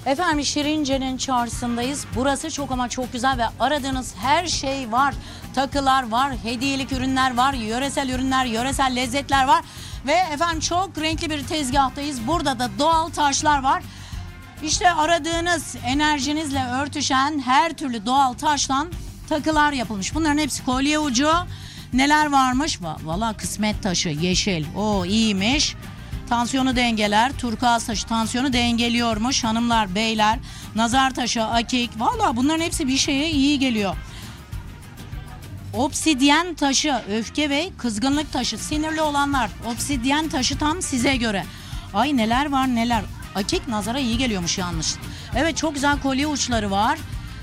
Efendim Şirince'nin çarşısındayız. Burası çok ama çok güzel ve aradığınız her şey var. Takılar var, hediyelik ürünler var, yöresel ürünler, yöresel lezzetler var. Ve efendim çok renkli bir tezgahtayız. Burada da doğal taşlar var. İşte aradığınız enerjinizle örtüşen her türlü doğal taştan takılar yapılmış. Bunların hepsi kolye ucu. Neler varmış? Valla kısmet taşı, yeşil. O iyiymiş. Tansiyonu dengeler. Turkuaz taşı tansiyonu dengeliyormuş. Hanımlar, beyler. Nazar taşı, akik. Valla bunların hepsi bir şeye iyi geliyor. Obsidyen taşı, öfke ve kızgınlık taşı. Sinirli olanlar. Obsidyen taşı tam size göre. Ay neler var neler. Akik nazara iyi geliyormuş yanlış. Evet çok güzel kolye uçları var.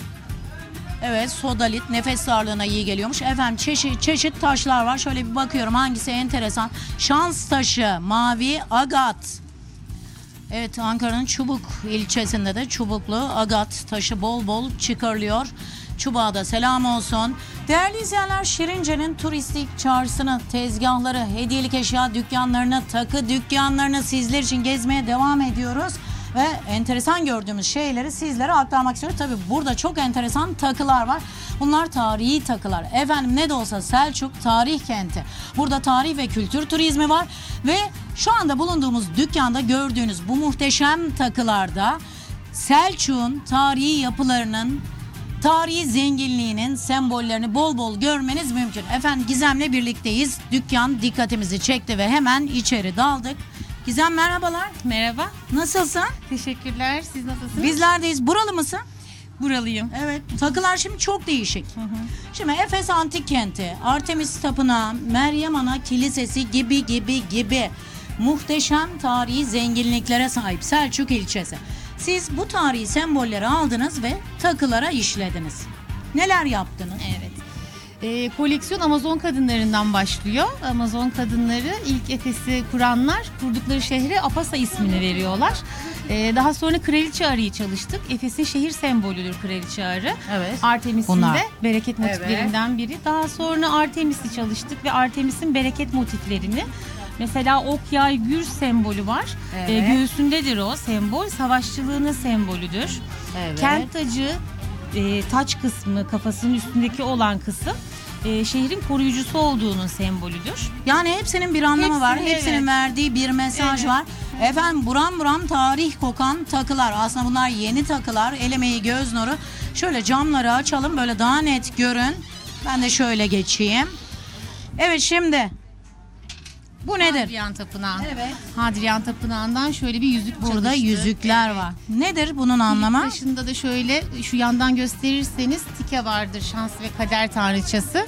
Evet sodalit nefes darlığına iyi geliyormuş. Efendim çeşit taşlar var. Şöyle bir bakıyorum hangisi enteresan. Şans taşı, mavi agat. Evet Ankara'nın Çubuk ilçesinde de çubuklu agat taşı bol bol çıkarılıyor. Çubuğa da selam olsun. Değerli izleyenler Şirince'nin turistik çarşısını, tezgahları, hediyelik eşya dükkanlarını, takı dükkanlarını sizler için gezmeye devam ediyoruz. Ve enteresan gördüğümüz şeyleri sizlere aktarmak istiyoruz. Tabii burada çok enteresan takılar var. Bunlar tarihi takılar. Efendim ne de olsa Selçuk tarih kenti. Burada tarih ve kültür turizmi var. Ve şu anda bulunduğumuz dükkanda gördüğünüz bu muhteşem takılarda Selçuk'un tarihi yapılarının, tarihi zenginliğinin sembollerini bol bol görmeniz mümkün. Efendim Gizem'le birlikteyiz. Dükkan dikkatimizi çekti ve hemen içeri daldık. Gizem merhabalar. Merhaba. Nasılsın? Teşekkürler. Siz nasılsınız? Bizlerdeyiz. Buralı mısın? Buralıyım. Evet. Takılar şimdi çok değişik. Şimdi Efes Antik Kenti, Artemis Tapınağı, Meryem Ana Kilisesi gibi muhteşem tarihi zenginliklere sahip Selçuk ilçesi. Siz bu tarihi sembolleri aldınız ve takılara işlediniz. Neler yaptınız? Evet. Koleksiyon Amazon kadınlarından başlıyor. Amazon kadınları ilk Efes'i kuranlar kurdukları şehre Apasa ismini veriyorlar. Daha sonra Kraliçe Arı'yı çalıştık. Efes'in şehir sembolüdür Kraliçe Arı. Evet. Artemis'in Bunlar. de bereket motiflerinden biri. Daha sonra Artemis'i çalıştık ve Artemis'in bereket motiflerini. Mesela ok yay gür sembolü var. Evet. Göğsündedir o sembol. Savaşçılığının sembolüdür. Evet. Kent tacı taç kısmı, kafasının üstündeki olan kısım şehrin koruyucusu olduğunun sembolüdür. Yani hepsinin bir anlamı var. Hepsinin, Hepsinin evet. verdiği bir mesaj var. Efendim buram buram tarih kokan takılar. Aslında bunlar yeni takılar. El emeği göz nuru. Şöyle camları açalım böyle daha net görün. Ben de şöyle geçeyim. Evet şimdi. Bu nedir? Hadrian Tapınağı. Evet. Hadrian Tapınağı'ndan şöyle bir yüzük Burada çalıştık. yüzükler var. Nedir bunun anlamı? Kilit taşında da şöyle şu yandan gösterirseniz tike vardır, şans ve kader tanrıçası.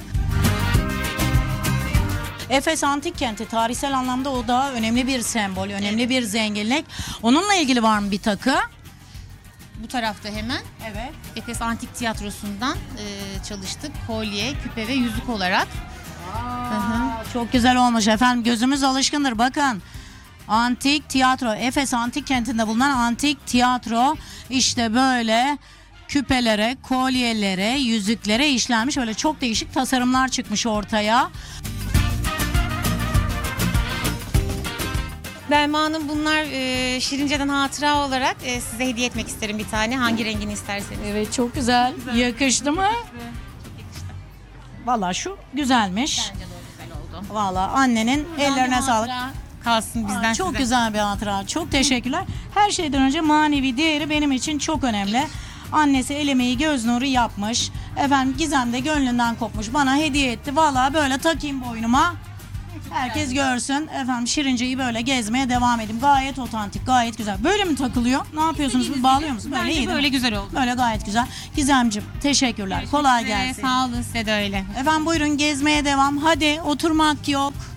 Efes Antik Kenti tarihsel anlamda o da önemli bir sembol, önemli bir zenginlik. Onunla ilgili var mı bir takı? Bu tarafta hemen Evet. Efes Antik Tiyatrosu'ndan çalıştık. Kolye, küpe ve yüzük olarak. Çok güzel olmuş efendim. Gözümüz alışkındır. Bakın. Antik tiyatro. Efes Antik Kenti'nde bulunan antik tiyatro. İşte böyle küpelere, kolyelere, yüzüklere işlenmiş. Öyle çok değişik tasarımlar çıkmış ortaya. Belma Hanım bunlar Şirince'den hatıra olarak size hediye etmek isterim bir tane. Hangi rengini isterseniz. Evet çok güzel. Yakıştı mı? Vallahi şu güzelmiş. Bence de o güzel oldu. Vallahi annenin ellerine Bir sağlık. hatıra kalsın bizden Çok size. güzel bir hatıra. Çok teşekkürler. Her şeyden önce manevi değeri benim için çok önemli. Annesi el emeği göz nuru yapmış. Efendim Gizem de gönlünden kopmuş. Bana hediye etti. Vallahi böyle takayım boynuma. Herkes görsün. Efendim Şirince'yi böyle gezmeye devam edeyim. Gayet otantik, gayet güzel. Böyle mi takılıyor? Ne yapıyorsunuz? Bağlıyor musunuz? Böyle Bence iyi değil mi? böyle güzel oldu. Böyle gayet güzel. Gizemciğim teşekkürler. Kolay gelsin. Sağ olun, size de öyle. Efendim buyurun gezmeye devam. Hadi oturmak yok.